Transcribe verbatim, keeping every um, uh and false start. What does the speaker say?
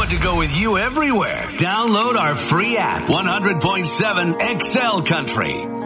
want to go with you everywhere. Download our free app, one hundred point seven X L Country.